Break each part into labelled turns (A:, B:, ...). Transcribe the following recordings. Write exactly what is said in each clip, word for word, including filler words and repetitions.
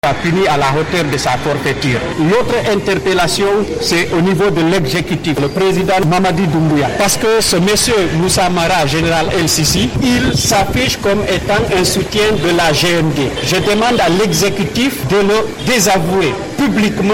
A: pas puni à la hauteur de sa forfaiture. L'autre interpellation, c'est au niveau de l'exécutif, le président Mamadi Doumbouya. Parce que ce monsieur Moussa Mara, général El Sisi, il s'affiche comme étant un soutien de la G M D. Je demande à l'exécutif de le désavouer publiquement.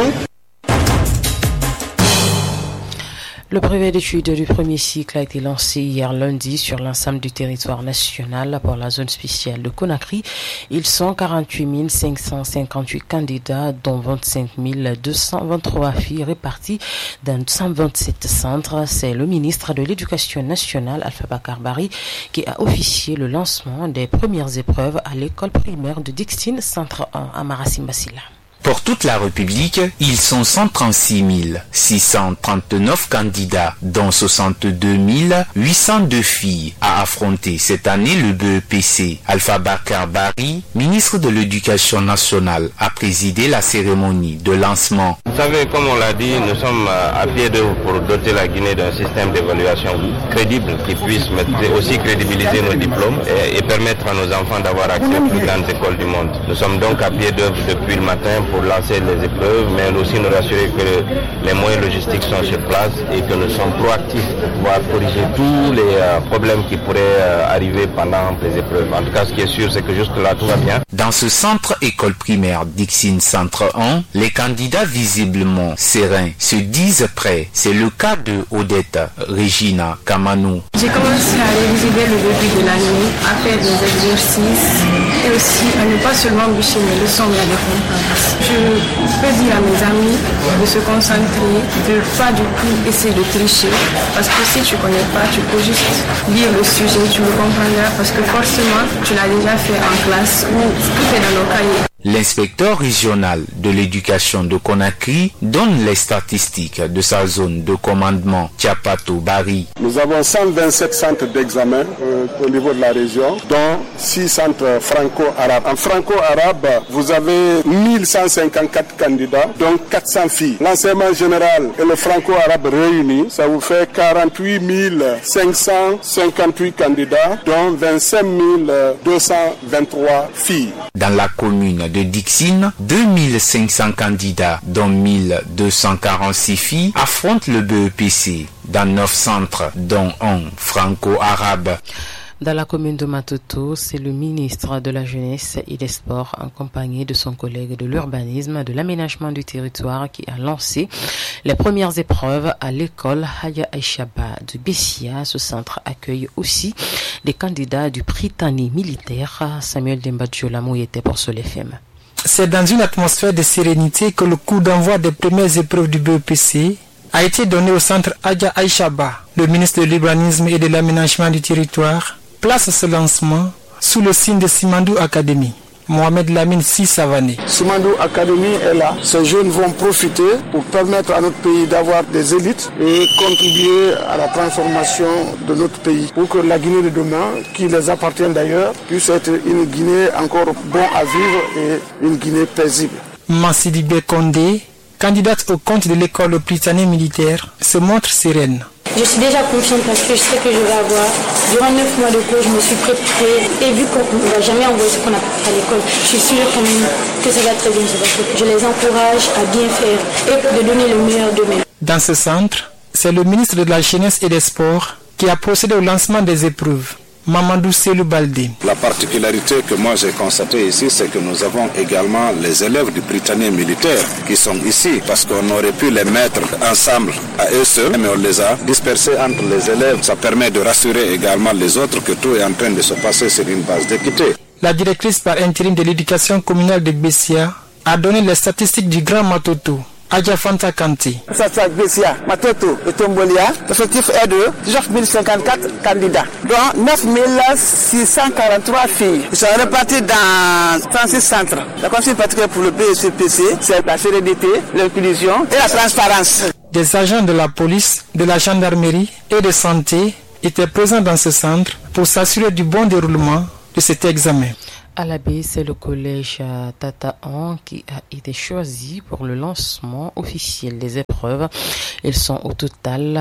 B: Le brevet d'études du premier cycle a été lancé hier lundi sur l'ensemble du territoire national pour la zone spéciale de Conakry. Ils sont quarante-huit mille cinq cent cinquante-huit candidats, dont vingt-cinq mille deux cent vingt-trois filles réparties dans cent vingt-sept centres. C'est le ministre de l'Éducation nationale, Alpha Bakar Barry, qui a officié le lancement des premières épreuves à l'école primaire de Dixine, centre un à Marassimbassila.
C: Pour toute la République, ils sont cent trente-six mille six cent trente-neuf candidats, dont soixante-deux mille huit cent deux filles, à affronter cette année le B E P C. Alpha Bakar Barry, ministre de l'Éducation nationale, a présidé la cérémonie de lancement.
D: Vous savez, comme on l'a dit, nous sommes à pied d'œuvre pour doter la Guinée d'un système d'évaluation crédible qui puisse aussi crédibiliser nos diplômes et, et permettre à nos enfants d'avoir accès aux plus grandes écoles du monde. Nous sommes donc à pied d'œuvre depuis le matin pour lancer les épreuves, mais aussi nous rassurer que les moyens logistiques sont sur place et que nous sommes proactifs pour pouvoir corriger tous les euh, problèmes qui pourraient euh, arriver pendant les épreuves. En tout cas, ce qui est sûr, c'est que jusque-là, tout va bien.
C: Dans ce centre école primaire Dixine Centre un, les candidats visiblement sereins se disent prêts. C'est le cas de Odette Regina Kamanou.
E: J'ai commencé à réviser dès le début de l'année, à faire des exercices et aussi à ne pas seulement bûcher mes leçons, mais à les comprendre. Je peux dire à mes amis de se concentrer, de ne pas du tout essayer de tricher, parce que si tu ne connais pas, tu peux juste lire le sujet, tu le comprendras, parce que forcément, tu l'as déjà fait en classe ou tout est dans nos cahiers.
C: L'inspecteur régional de l'éducation de Conakry donne les statistiques de sa zone de commandement, Tiapato Bari.
F: Nous avons cent vingt-sept centres d'examen euh, au niveau de la région, dont six centres franco-arabes. En franco-arabe, vous avez mille cent cinquante-quatre candidats, dont quatre cents filles. L'enseignement général et le franco-arabe réunis, ça vous fait quarante-huit mille cinq cent cinquante-huit candidats, dont vingt-cinq mille deux cent vingt-trois filles.
C: Dans la commune de Dixine, deux mille cinq cents candidats, dont mille deux cent quarante-six filles, affrontent le B E P C dans neuf centres, dont un franco-arabe.
B: Dans la commune de Matoto, c'est le ministre de la Jeunesse et des Sports, accompagné de son collègue de l'urbanisme, de l'aménagement du territoire, qui a lancé les premières épreuves à l'école Haya Aïchaba de Bessia. Ce centre accueille aussi des candidats du Prytanée militaire. Samuel Dembadjolamou était pour Sol F M.
G: C'est dans une atmosphère de sérénité que le coup d'envoi des premières épreuves du B E P C a été donné au centre Haya Aïchaba. Le ministre de l'urbanisme et de l'aménagement du territoire place ce lancement sous le signe de Simandou Academy. Mohamed Lamine Sissavané.
F: Simandou Academy est là. Ces jeunes vont profiter pour permettre à notre pays d'avoir des élites et contribuer à la transformation de notre pays. Pour que la Guinée de demain, qui les appartient d'ailleurs, puisse être une Guinée encore bon à vivre et une Guinée paisible.
G: Massidibé Kondé, candidate au compte de l'école Prytanée militaire, se montre sereine.
H: Je suis déjà confiante parce que je sais que je vais avoir. Durant neuf mois de cours, je me suis préparée. Et vu qu'on ne va jamais envoyer ce qu'on a appris à l'école, je suis sûre quand même que ça va très bien se passer. Je les encourage à bien faire et de donner le meilleur d'eux-mêmes.
G: Dans ce centre, c'est le ministre de la Jeunesse et des Sports qui a procédé au lancement des épreuves. Mamadou Selou Baldé.
I: La particularité que moi j'ai constatée ici, c'est que nous avons également les élèves du Prytanée militaire qui sont ici, parce qu'on aurait pu les mettre ensemble à eux seuls, mais on les a dispersés entre les élèves. Ça permet de rassurer également les autres que tout est en train de se passer sur une base d'équité.
G: La directrice par intérim de l'éducation communale de Bessia a donné les statistiques du Grand Matoto. Adja Fanta Kanti.
J: Sasa Bessia, Matoto et Tombolia, l'effectif est de dix-neuf mille cinquante-quatre candidats, dont neuf mille six cent quarante-trois filles. Ils sont répartis dans trente-six centres. La consigne particulière pour le B E P C, c'est la sérénité, l'inclusion et la transparence.
G: Des agents de la police, de la gendarmerie et de santé étaient présents dans ce centre pour s'assurer du bon déroulement de cet examen.
B: À la baie, c'est le collège Tata un qui a été choisi pour le lancement officiel des épreuves. Ils sont au total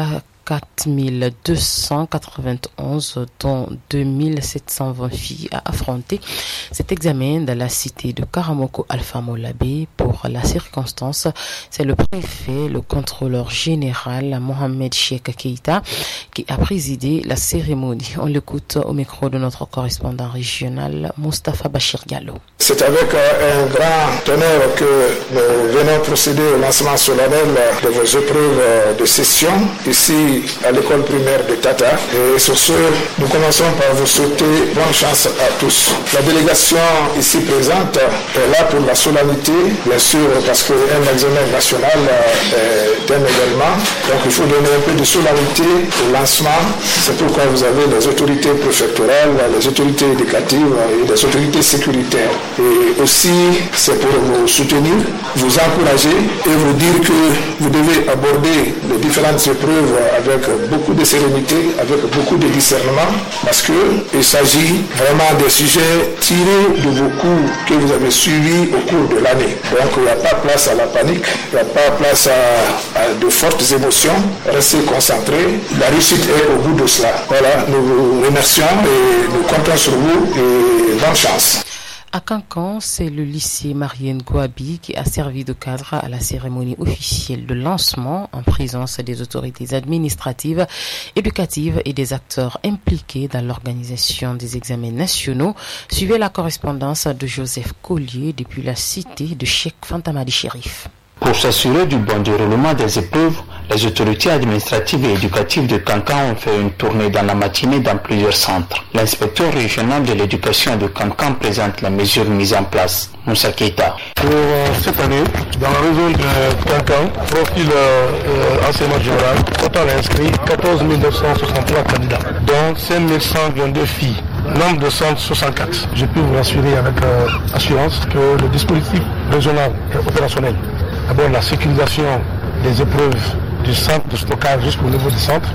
B: quatre mille deux cent quatre-vingt-onze, dont deux mille sept cent vingt filles, à affronter cet examen dans la cité de Karamoko Alpha Molabé. Pour la circonstance, c'est le préfet, le contrôleur général Mohamed Cheikh Keïta qui a présidé la cérémonie. On l'écoute au micro de notre correspondant régional Moustapha Bachir Diallo.
K: C'est avec un grand honneur que nous venons procéder au lancement solennel de vos épreuves de session ici à l'école primaire de Tata. Et sur ce, nous commençons par vous souhaiter bonne chance à tous. La délégation ici présente est là pour la solennité, bien sûr, parce qu'un examen national est un événement. Donc il faut donner un peu de solennité au lancement. C'est pourquoi vous avez les autorités préfectorales, les autorités éducatives et les autorités sécuritaires. Et aussi, c'est pour vous soutenir, vous encourager et vous dire que vous devez aborder les différentes épreuves avec beaucoup de sérénité, avec beaucoup de discernement, parce qu'il s'agit vraiment des sujets tirés de vos cours que vous avez suivis au cours de l'année. Donc il n'y a pas place à la panique, il n'y a pas place à, à de fortes émotions. Restez concentrés. La réussite est au bout de cela. Voilà, nous vous remercions et nous comptons sur vous et bonne chance.
B: À Cancan, c'est le lycée Marienne Gouabi qui a servi de cadre à la cérémonie officielle de lancement en présence des autorités administratives, éducatives et des acteurs impliqués dans l'organisation des examens nationaux. Suivez la correspondance de Joseph Collier depuis la cité de Cheikh Fantamadi Chérif.
L: Pour s'assurer du bon déroulement des épreuves, les autorités administratives et éducatives de Cancan ont fait une tournée dans la matinée dans plusieurs centres. L'inspecteur régional de l'éducation de Cancan présente la mesure mise en place. Moussa Keita.
M: Pour euh, cette année, dans la région de Cancan, profil euh, enseignement général, total inscrit quatorze mille neuf cent soixante-trois candidats, dont cinq mille cent vingt-deux filles. Nombre de centres soixante-quatre. Je peux vous rassurer avec euh, assurance que le dispositif régional est opérationnel. D'abord, la sécurisation des épreuves du centre de stockage jusqu'au niveau du centre,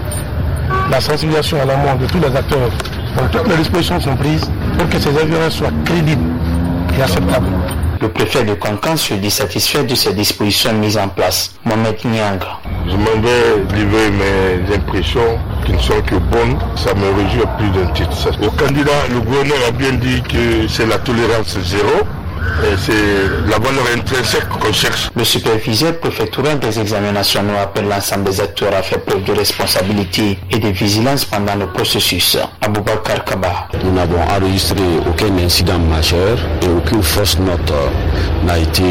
M: la sensibilisation à l'amont de tous les acteurs. Donc, toutes les dispositions sont prises pour que ces examens soient crédibles et acceptables.
L: Le préfet de Cancan se dit satisfait de ces dispositions mises en place. Mohamed Niang.
N: Je m'en vais livrer mes impressions qui ne sont que bonnes. Ça me réjouit à plus d'un titre. Au candidat, le gouverneur a bien dit que c'est la tolérance zéro. Et c'est la valeur intrinsèque qu'on cherche.
L: Le superviseur préfectoral des examens nationaux appelle l'ensemble des acteurs à faire preuve de responsabilité et de vigilance pendant le processus. Aboubakar Kaba.
O: Nous n'avons enregistré aucun incident majeur et aucune fausse note n'a été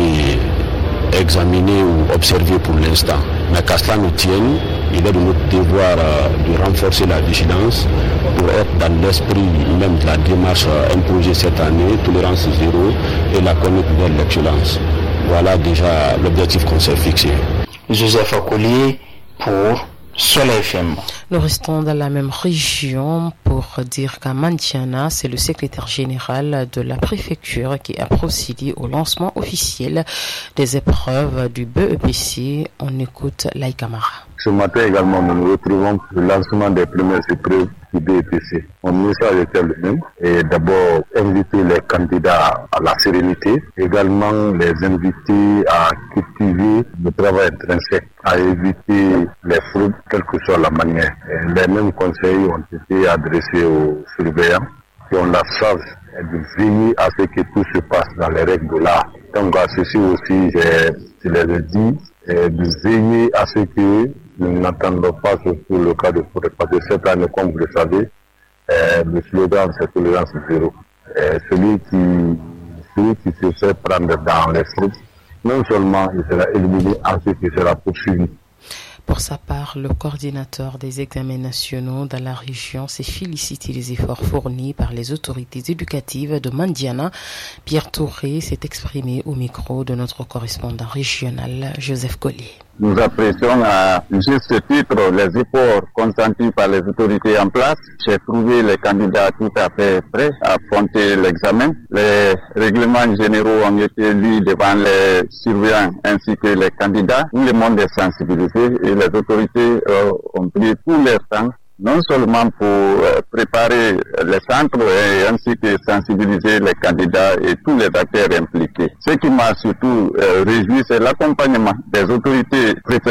O: examinée ou observée pour l'instant. Mais qu'à cela nous tienne, il est de notre devoir de renforcer la vigilance pour être dans l'esprit même de la démarche imposée cette année, tolérance zéro et la conduite vers l'excellence. Voilà déjà l'objectif qu'on s'est fixé.
L: Joseph Collier pour Soleil F M.
B: Nous restons dans la même région pour dire qu'à Mandiana, c'est le secrétaire général de la préfecture qui a procédé au lancement officiel des épreuves du B E P C. On écoute Laïkamara.
P: Ce matin également, nous nous retrouvons pour le lancement des premières épreuves du B E P C. Mon message était le même. Et d'abord, inviter les candidats à la sérénité. Également, les inviter à cultiver le travail intrinsèque, à éviter les fraudes, quelle que soit la manière. Et les mêmes conseils ont été adressés aux surveillants qui ont la charge de veiller à ce que tout se passe dans les règles de l'art. Donc à ceci aussi, je les ai dit, de veiller à ce que nous n'attendons pas surtout le cas de fraude. Parce que cette année, comme vous le savez, euh, le slogan c'est tolérance zéro. Euh, celui qui celui qui se fait prendre dans les fraudes, non seulement il sera éliminé, ensuite il sera poursuivi.
B: Pour sa part, le coordinateur des examens nationaux dans la région s'est félicité des efforts fournis par les autorités éducatives de Mandiana. Pierre Touré s'est exprimé au micro de notre correspondant régional, Joseph Collier.
Q: Nous apprécions à juste titre les efforts consentis par les autorités en place. J'ai trouvé les candidats tout à fait prêts à affronter l'examen. Les règlements généraux ont été lus devant les surveillants ainsi que les candidats. Tout le monde est sensibilisé et les autorités euh, ont pris tout leur temps, non seulement pour euh, préparer les centres et ainsi que sensibiliser les candidats et tous les acteurs impliqués. Ce qui m'a surtout euh, réjoui, c'est l'accompagnement des autorités préfectorales